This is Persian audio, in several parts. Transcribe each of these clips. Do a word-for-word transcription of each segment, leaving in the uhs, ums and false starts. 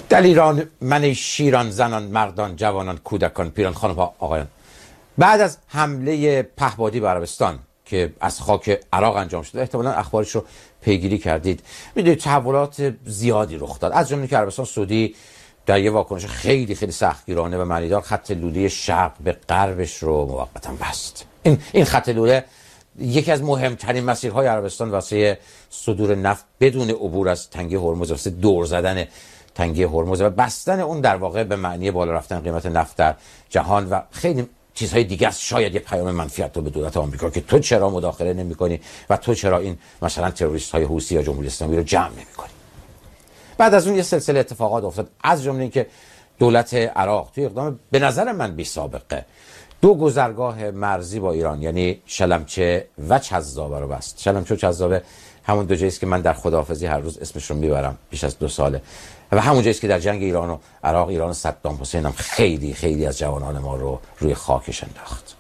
در ایران من شیران زنان مردان جوانان کودکان پیران خانم‌ها آقایان، بعد از حمله پهپادی به عربستان که از خاک عراق انجام شده، احتمالاً اخبارش رو پیگیری کردید، میدونید تحولات زیادی رخ داد، از جمله که عربستان سعودی در یه واکنش خیلی خیلی سختگیرانه و معنیدار خط لوله شرق به غربش رو موقتا بست. این این خط لوله یکی از مهمترین مسیرهای عربستان واسه صدور نفت بدون عبور از تنگه هرمز، واسه دور زدن تنگه هرمز و بستن اون در واقع به معنی بالا رفتن قیمت نفت در جهان و خیلی چیزهای دیگه است. شاید یه پیام منفیت رو به دولت آمریکا که تو چرا مداخله نمی‌کنی و تو چرا این مثلا تروریست‌های حوثی یا جمهوری اسلامی رو جمع نمی‌کنی. بعد از اون یه سلسله اتفاقات افتاد، از جمله اینکه دولت عراق توی اقدام به نظر من بی سابقه دو گذرگاه مرزی با ایران یعنی شلمچه و چذابه رو بست. شلمچه و چذابه همون دو جایی است که من در خداحافظی هر روز اسمش رو میبرم، بیش از دو ساله، و همون جایی است که در جنگ ایران و عراق ایران و صدام حسین هم خیلی خیلی از جوانان ما رو روی خاکش انداخت.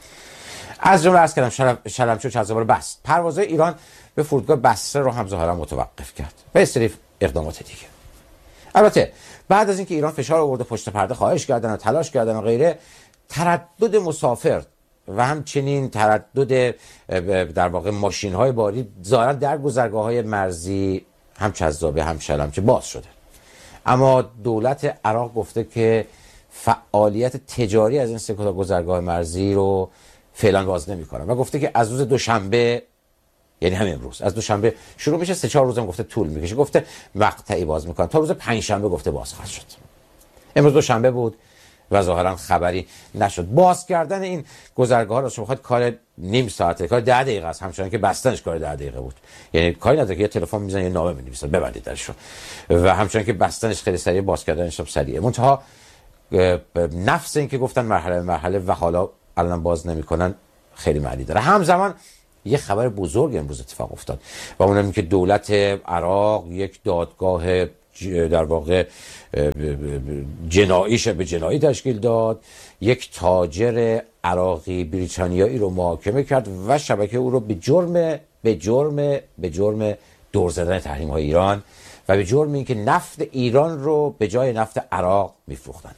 از جمله عرض کردم شلمچه و چذابه رو بست. پروازهای ایران به فرودگاه بصره رو هم ظاهرا متوقف کرد و یه سری اقدامات دیگه. البته بعد از اینکه ایران فشار آورد پشت پرده خواهش کردن و تلاش کردن و غیره، تردد مسافر و همچنین تردد در واقع ماشین‌های باری ظاهرا در گذرگاه‌های مرزی هم چذابه هم شلمچه باز شده. اما دولت عراق گفته که فعالیت تجاری از این سه تا گذرگاه مرزی رو فعلا باز نمی‌کنه و گفته که از روز دوشنبه، یعنی همین امروز، از دوشنبه شروع میشه، سه چهار روزم گفته طول میکشه، گفته مقطعی باز میکنن، تا روز پنجشنبه گفته باز خواهد شد. امروز دوشنبه بود و ظاهرا خبری نشد. باز کردن این گذرگاه ها رو شما بخواید کار نیم ساعته، کار ده دقیقه است، همچنان که بستنش کار ده دقیقه بود. یعنی کاری نداره که یه تلفن میزنه یه نامه می‌نویسه ببندید درشو، و همچنان که بستنش خیلی سریع، باز کردنش هم سریعه. منتها نفس این که گفتن مرحله مرحله و حالا الان باز نمیکنن خیلی معنی داره. همزمان یه خبر بزرگ امروز اتفاق افتاد و اونم این که دولت عراق یک دادگاه در واقع جناییش به جنایی تشکیل داد، یک تاجر عراقی بریتانیایی رو محاکمه کرد و شبکه او رو به جرم به جرم به جرم دور زدن تحریم های ایران و به جرم اینکه نفت ایران رو به جای نفت عراق میفروختند.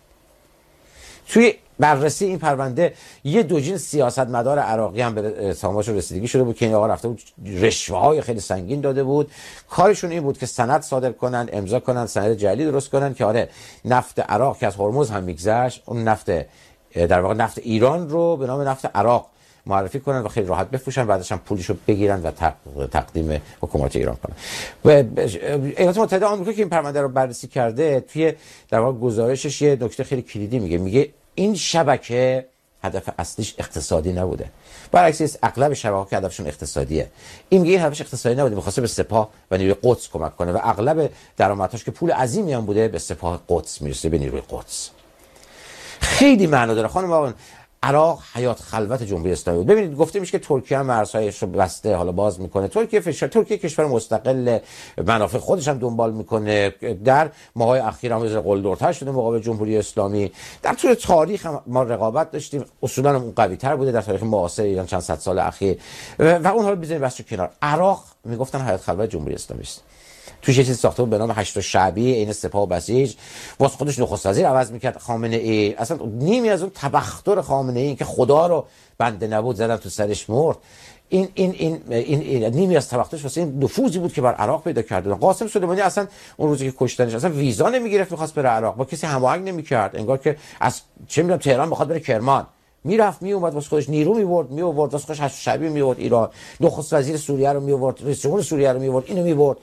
توی بررسی این پرونده یه دوجین سیاستمدار عراقی هم به اتهاماتش رسیدگی شده بود که این آقا رفته بود رشوه‌های خیلی سنگین داده بود. کارشون این بود که سند صادر کنن، امضا کنن، سند جعلی درست کنن که آره نفت عراق که از هرمز هم میگذشت، اون نفت در واقع نفت ایران رو به نام نفت عراق معرفی کنن و خیلی راحت بفروشن، بعدش هم پولشو بگیرن و تقدیم حکومت ایران کنن. و ایالات متحده آمریکا که این پرونده رو بررسی کرده، توی در واقع گزارشش یه نکته خیلی کلیدی میگه، میگه این شبکه هدف اصلیش اقتصادی نبوده. برعکس اغلب شبکه‌ها که هدفشون اقتصادیه. این میگه هدفش اقتصادی نبوده، می‌خواسته به سپاه و نیروی قدس کمک کنه و اغلب درآمدهاش که پول عظیمی هم بوده به سپاه قدس میرسه، به نیروی قدس. خیلی معنا داره خانم آقایان. عراق حیات خلوت جمهوری اسلامی بود. ببینید گفته میشه که ترکیه هم مرزهایش رو بسته، حالا باز میکنه. ترکیه فشار ترکیه کشور مستقل، منافع خودش هم دنبال میکنه. در ماهای اخیر هم قلدرتر شده مقابل جمهوری اسلامی. در طول تاریخ هم ما رقابت داشتیم، اصولا اون قوی تر بوده در تاریخ معاصر ایران چند صد سال اخیر و اونها رو بزنید بس کنار. عراق میگفتن حیات خلوت جمهوری اسلامی است. توش یه چیزی ساخته بود به نام هشت شعبی، این سپاه و بسیج، واسه خودش نخست وزیر عوض میکرد خامنه ای. اصلا نیمی از اون تبختر خامنه ای که خدا رو بنده نبود زدن تو سرش مرد، این این این این, این نیمی از تبخترش واسه این نفوذی بود که بر عراق پیدا کرده. قاسم سلیمانی اصلا اون روزی که کشتنش اصلا ویزا نمیگرفت، میخواست بره عراق، با کسی هماهنگ نمیکرد، انگار که از چه میدونم تهران بخواد بره کرمان. میرفت میومد واسه خودش نیرو میورد میورد واسه خودش هشت شعبی میورد ایران، نخست وزیر سوریه رو میورد، رئیس جمهور سوریه رو میورد، اینو میورد.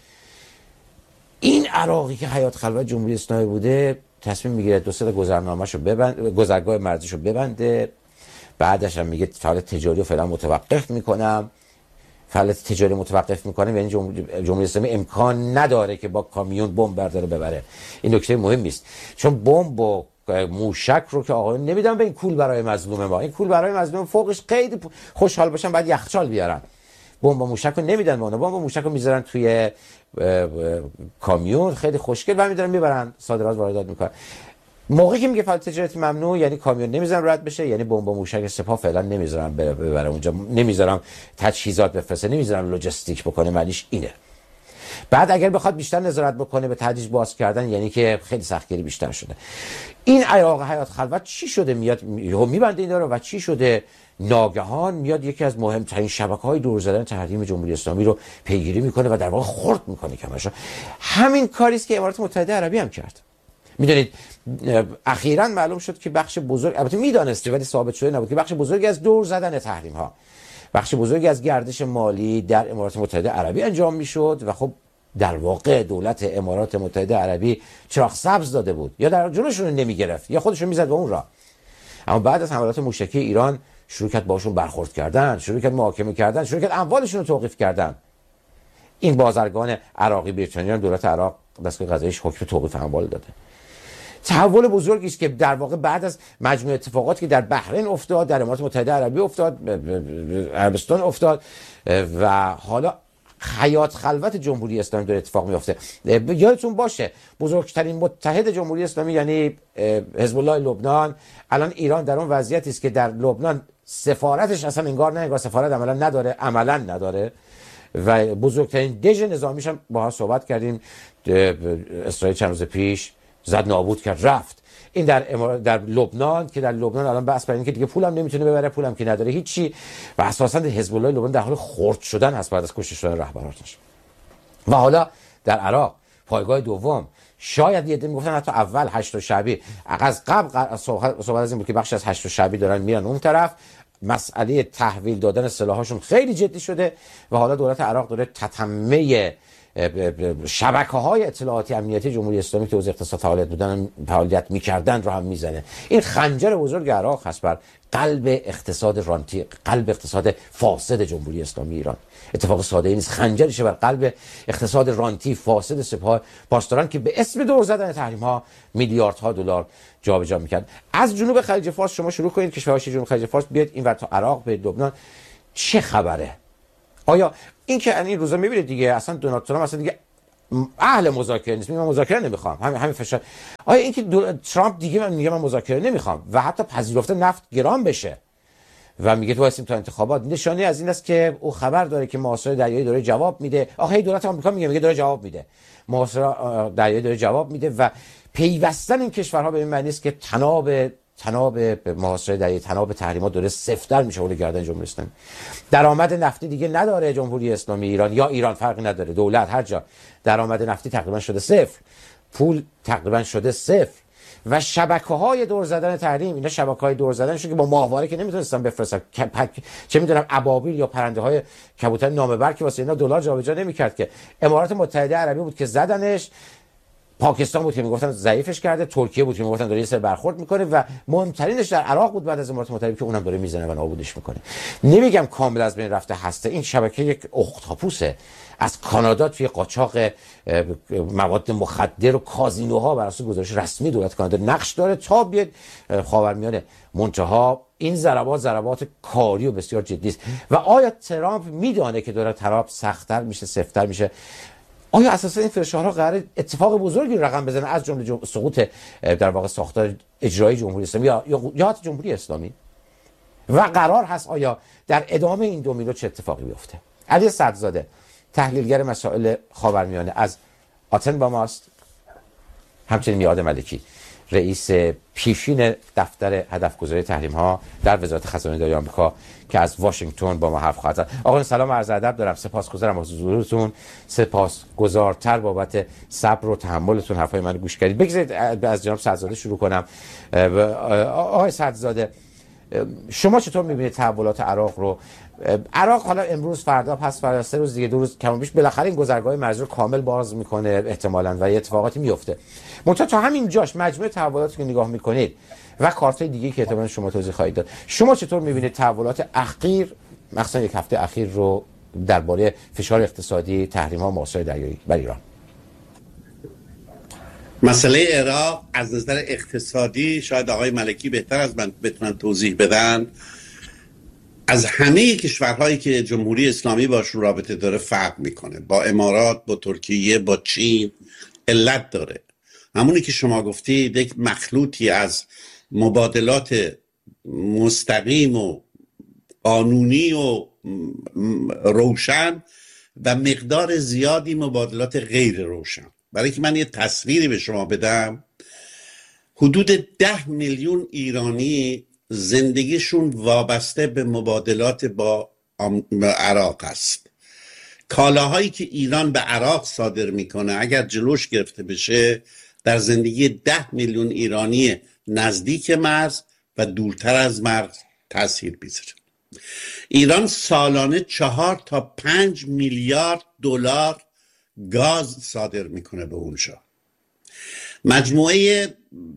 این عراقی که حیات خلوت جمهوری اسلامی بوده تصمیم میگیره دو سه تا گذرنامه‌شو ببند، گذرگاه مرزیشو ببنده، بعدش هم میگه فعالیت تجاری رو فعلا متوقف میکنم. فعالیت تجاری متوقف میکنم یعنی جمهوری اسلامی امکان نداره که با کامیون بمب برداره ببره. این نکته مهمی است، چون بمب و موشک رو که آقایون نمیدن به این کول برای مظلوم ما، این کول برای مظلوم فوقش خیلی خوشحال باشن بعد یخچال بیارن. بمب و موشک رو نمیدن به اونا، بمب و موشک رو میذارن توی کامیون خیلی خوشگل و میدارن میبرن، صادرات واردات میکنن. موقعی که میگه فعالیت تجارتی ممنوع یعنی کامیون نمیذارن رد بشه، یعنی بمب و موشک سپاه فعلا نمیذارن ببره اونجا، نمیذارن تجهیزات بفرسته، نمیذارن لوجستیک بکنه، معنیش اینه. بعد اگر بخواد بیشتر نظارت بکنه به تدریج باز کردن، یعنی که خیلی سختگیری بیشتر شده. این عراق حیات خلوت چی شده میاد میبنده اینا رو و چی شده ناگهان میاد یکی از مهمترین شبکه‌های دور زدن تحریم جمهوری اسلامی رو پیگیری میکنه و در واقع خرد میکنه کماشا. همین کاری است که امارات متحده عربی هم کرد. میدونید اخیراً معلوم شد که بخش بزرگ، البته میدانسته ولی ثابت شده نبود، که بخش بزرگی از دور زدن تحریم ها، بخش بزرگی از گردش مالی در امارات متحده عربی انجام میشد و خب در واقع دولت امارات متحده عربی چراغ سبز داده بود، یا در جلوشون نمیگرفت یا خودشون میزد به اون راه. اما بعد از حملات موشکی ایران شروع کرد باشون برخورد کردن، شروع کرد محاکمه کردن، شروع کرد اموالشون رو توقیف کردن. این بازرگان عراقی بریتانیان دولت عراق دستگاه قضاییش حکم توقیف اموال داده. تحول بزرگی است که در واقع بعد از مجموعه اتفاقاتی که در بحرین افتاد، در امارات متحده عربی افتاد، عربستان افتاد و حالا حیات خلوت جمهوری اسلامی داره اتفاق میفته. یادتون باشه بزرگترین متحد جمهوری اسلامی یعنی حزب الله لبنان، الان ایران در اون وضعیتی است که در لبنان سفارتش اصلا انگار نه انگار سفارت عملا نداره، عملا نداره و بزرگترین دژ نظامیش هم با ها صحبت کردیم، اسرائیل چند روز پیش زد نابود کرد رفت. این در در لبنان که در لبنان الان بحث بر اینه که دیگه پولم نمیتونه ببره، پولم که نداره هیچی و اساسا حزب الله لبنان در حال خرد شدن هست بعد از کشته شدن رهبرانش. و حالا در عراق پایگاه دوم، شاید یه عده میگفتن حتی اول هشت شعبی، از قبل صحبت از این بود که بخش از هشت شعبی دارن میرن اون طرف، مسئله تحویل دادن سلاحاشون خیلی جدی شده و حالا دولت عراق داره تتمه شبکه‌های اطلاعاتی امنیتی جمهوری اسلامی که از اقتصاد فعالیت بودن فعالیت می‌کردن رو هم میزنه. این خنجر بزرگ عراق هست بر قلب اقتصاد رانتی، قلب اقتصاد فاسد جمهوری اسلامی ایران. اتفاق ساده نیست، خنجرشه بر قلب اقتصاد رانتی فاسد سپاه پاسداران که به اسم دور زدن تحریم‌ها میلیاردها دلار جابجا می‌کرد. از جنوب خلیج فارس شما شروع کنید، کشورهای جنوب خلیج فارس بیاد اینور تا عراق، به لبنان، چه خبره؟ آیا این که این روزا میبینید دیگه اصلا دونالد ترامپ اصلا دیگه اهل مذاکره نیست، میگه من مذاکره نمیخوام، همین همین فشار. آیا این که ترامپ دیگه من میگه من مذاکره نمیخوام و حتی پذیرفته نفت گران بشه و میگه تو واسیم تا انتخابات، نشانه از این است که او خبر داره که محاصره دریایی داره جواب میده. آخه دولت آمریکا میگه میگه داره جواب میده، محاصره دریایی داره جواب میده و پیوستن این کشورها به این معنی است که تناب تناب محاصره دریایی، تناب تحریمات داره سفت‌تر میشه اول گردن جمهوری اسلامی. درآمد نفتی دیگه نداره جمهوری اسلامی ایران یا ایران فرقی نداره، دولت هر جا درآمد نفتی تقریبا شده صفر، پول تقریبا شده صفر و شبکه‌های دور زدن تحریم، اینا شبکه‌های دور زدنشون که با ماهواره که نمیتونستن بفرستن، چه میدونم ابابیل یا پرنده‌های کبوتر نامبر که واسه اینا دلار جابجا نمی‌کرد که امارات متحده عربی بود که زدنش، پاکستان بود که میگفتن ضعیفش کرده، ترکیه بود که میگفتن داره یه سر برخورد میکنه و مهمترینش در عراق بود بعد از امارات متحده که اونم داره میزنه و نابودش میکنه. نمیگم کامل از بین رفته هسته، این شبکه یک اختاپوسه از کانادا توی قاچاق مواد مخدر و کازینوها بر اساس گزارش رسمی دولت کانادا نقش داره تا بیاد خاورمیانه. منتها این ضربات ضربات کاری و بسیار جدی است و آیا ترامپ میدانه که داره تراب سخت‌تر میشه، سفت‌تر میشه؟ آیا اساسا این فشارها قرار اتفاق بزرگی رقم بزنه از جمله جم... سقوط در واقع ساختار اجرایی جمهوری اسلامی یا یا جمهوری اسلامی و قرار هست آیا در ادامه این دومینو چه اتفاقی بیفته؟ علی صدرزاده تحلیلگر مسائل خاورمیانه از آتن با ماست، همچنین میاد ملکی رئیس پیشین دفتر هدفگذاری تحریم ها در وزارت خزانه داری آمریکا که از واشنگتن با ما حرف خواهد زد. آقایان سلام و عرض ادب دارم، سپاسگزارم از حضورتون، سپاسگزارتر بابت صبر و تحملتون حرفای من گوش کردید. بگذارید از جناب صدرزاده شروع کنم. آقای صدرزاده شما چطور می‌بینید تحولات عراق رو؟ عراق حالا امروز فردا پس فردا سه روز دیگه دو روز کم و بیش بالاخره این گذرگاه مرزی رو کامل باز میکنه احتمالاً و یه اتفاقاتی میفته. منتها تا همین جاش مجموعه تحولاتی که نگاه میکنید و کارتای دیگه که احتمالاً شما توضیح خواهید داد، شما چطور میبینید تحولات اخیر مثلا یک هفته اخیر رو درباره فشار اقتصادی، تحریم‌ها، محاصره دریایی بر ایران؟ مسئله عراق از نظر اقتصادی شاید آقای ملکی بهتر از من بتونن توضیح بدن، از همه کشورهایی که جمهوری اسلامی باشون رابطه داره فرق میکنه. با امارات، با ترکیه، با چین علت داره. همونی که شما گفتید یک مخلوطی از مبادلات مستقیم و قانونی و روشن و مقدار زیادی مبادلات غیر روشن. برای که من یه تصویری به شما بدم، حدود ده میلیون ایرانی زندگیشون وابسته به مبادلات با عراق است. کالاهایی که ایران به عراق صادر میکنه اگر جلوش گرفته بشه در زندگی ده میلیون ایرانی نزدیک مرز و دورتر از مرز تاثیر میذاره. ایران سالانه چهار تا پنج میلیارد دلار گاز صادر میکنه به اونجا. مجموعه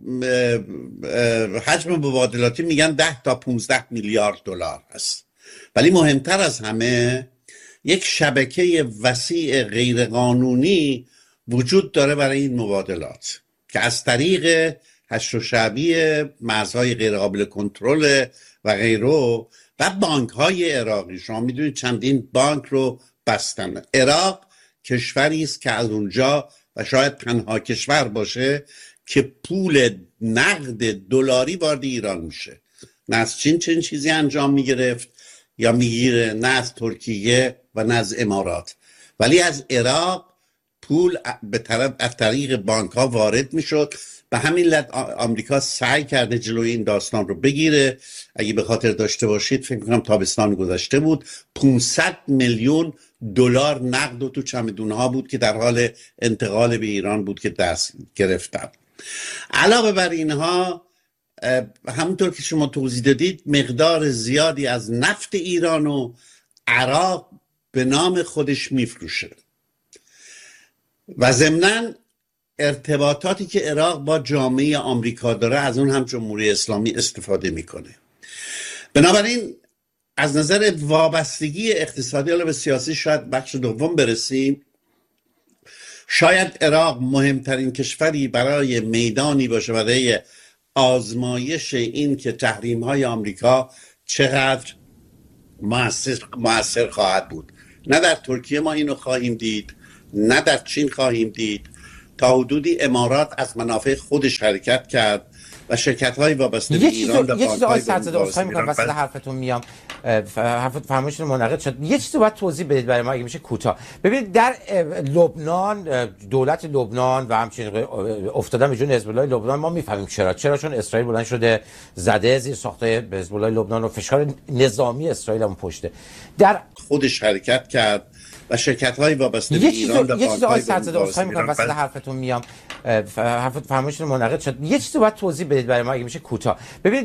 حجم مبادلاتی میگن ده تا پانزده میلیارد دلار هست. ولی مهمتر از همه یک شبکه وسیع غیرقانونی وجود داره برای این مبادلات که از طریق حشر و شعبی مرزهای غیرقابل کنترل و غیره و بانک های عراقی. شما میدونید چندین بانک رو بستن. عراق کشوری است که از اونجا و شاید تنها کشور باشه که پول نقد دلاری وارد ایران میشه. نه از چین چنین چیزی انجام میگرفت یا میگیره، نه از ترکیه و نه از امارات، ولی از عراق پول به طرف از طریق بانک ها وارد میشد. به همین علت آمریکا سعی کرده جلوی این داستان رو بگیره. اگه به خاطر داشته باشید فکر میکنم تابستان گذشته بود پانصد میلیون دلار نقد و تو چمدون ها بود که در حال انتقال به ایران بود که دست گرفتن. علاوه بر اینها همونطور که شما توضیح دادید مقدار زیادی از نفت ایران و عراق به نام خودش میفروشه و ضمناً ارتباطاتی که عراق با جامعه آمریکا داره از اون هم جمهوری اسلامی استفاده میکنه. بنابراین از نظر وابستگی اقتصادی، حالا به سیاسی شاید بخش دوم برسیم، شاید عراق مهمترین کشوری برای میدانی باشه برای آزمایش این که تحریم های آمریکا چقدر مؤثر مؤثر خواهد بود. نه در ترکیه ما اینو خواهیم دید، نه در چین خواهیم دید. تا حدودی امارات از منافع خودش حرکت کرد و شرکت های وابسته به ایران و یه چیز آقای بانک‌های سرزاده عذرخواهی می‌کنم وسط حرفتون میام، حرفت فرمایشتون منعقد شد. یه چیزی باید توضیح بدید برای ما اگه میشه کوتاه. ببینید در لبنان، دولت لبنان و همچنین افتادن به جون حزب الله لبنان ما میفهمیم چرا چرا چون اسرائیل بلند شده زده زیر ساخته حزب الله لبنان و فشار نظامی اسرائیل هم پشته در خودش حرکت کرد و شرکت های وابسته به ایران و یه چیز آقای بانک‌های سرزاده عذرخواهی می‌کنم وسط حرفتون میام، حرفت فرمایشتون منعقد شد. یه چیزی باید توضیح بدید برای ما اگه میشه کوتاه. ببینید